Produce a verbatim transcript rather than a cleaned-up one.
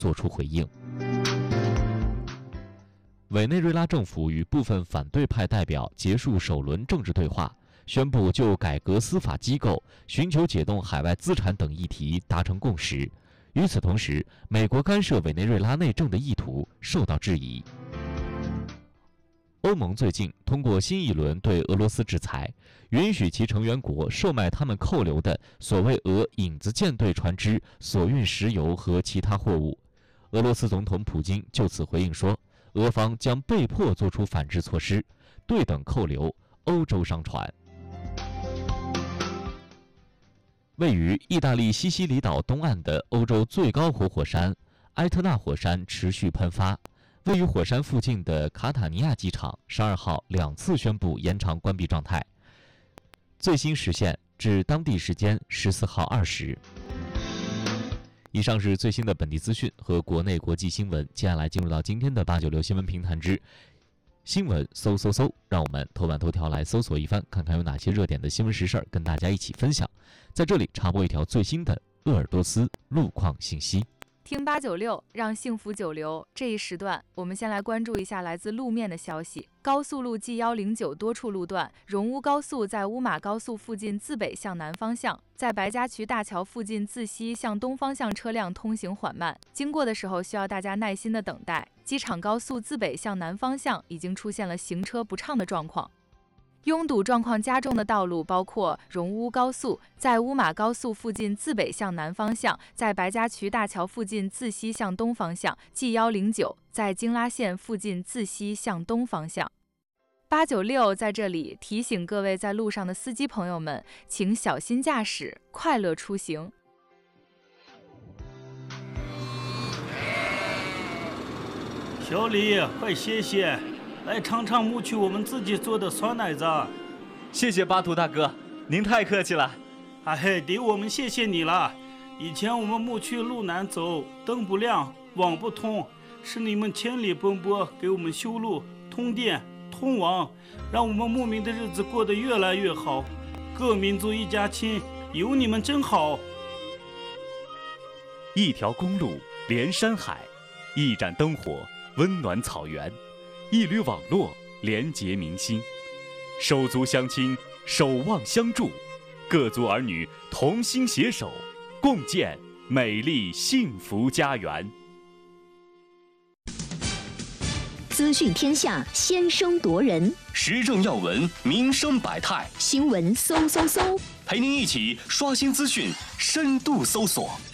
作出回应。委内瑞拉政府与部分反对派代表结束首轮政治对话，宣布就改革司法机构、寻求解冻海外资产等议题达成共识。与此同时，美国干涉委内瑞拉内政的意图受到质疑。欧盟最近通过新一轮对俄罗斯制裁，允许其成员国售卖他们扣留的所谓俄影子舰队船只所运石油和其他货物。俄罗斯总统普京就此回应说，俄方将被迫做出反制措施，对等扣留欧洲商船。位于意大利西西里岛东岸的欧洲最高活火山埃特纳火山持续喷发，位于火山附近的卡塔尼亚机场十二号两次宣布延长关闭状态，最新时限至当地时间十四号二时。以上是最新的本地资讯和国内国际新闻，接下来进入到今天的八九六新闻评谈之新闻搜搜搜，让我们头版头条来搜索一番，看看有哪些热点的新闻时事跟大家一起分享。在这里插播一条最新的鄂尔多斯路况信息。 听八九六，让幸福久留。这一时段，我们先来关注一下来自路面的消息。高速路 G 一零九多处路段，荣乌高速在乌马高速附近自北向南方向，在白家渠大桥附近自西向东方向车辆通行缓慢，经过的时候需要大家耐心的等待。机场高速自北向南方向已经出现了行车不畅的状况。拥堵状况加重的道路包括荣乌高速在乌马高速附近自北向南方向，在白家渠大桥附近自西向东方向 G 一零九在京拉线附近自西向东方向。八九六在这里提醒各位在路上的司机朋友们，请小心驾驶，快乐出行。 小李，快歇歇，来尝尝牧区我们自己做的酸奶子。 谢谢巴图大哥，您太客气了。 哎嘿，得我们谢谢你了。以前我们牧区路难走，灯不亮，网不通，是你们千里奔波给我们修路、通电、通网，让我们牧民的日子过得越来越好。各民族一家亲，有你们真好。 一条公路连山海，一盏灯火温暖草原，一缕网络连结民心，手足相亲，守望相助，各族儿女同心携手，共建美丽幸福家园。 资讯天下，先声夺人， 时政要闻，民生百态， 新闻搜搜搜， 陪您一起刷新资讯，深度搜索。